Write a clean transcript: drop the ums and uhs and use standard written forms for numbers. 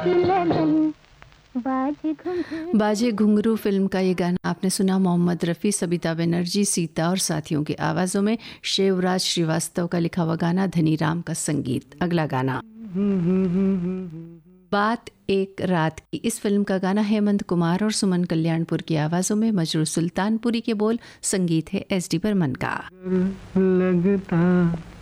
बाजे घुंघरू फिल्म का ये गाना आपने सुना। मोहम्मद रफ़ी, सबिता बनर्जी, सीता और साथियों की आवाज़ों में शिवराज श्रीवास्तव का लिखा हुआ गाना, धनीराम का संगीत। अगला गाना बात एक रात की, इस फिल्म का गाना हेमंत कुमार और सुमन कल्याणपुर की आवाज़ों में, मजरू सुल्तानपुरी के बोल, संगीत है एस डी बर्मन का। लगता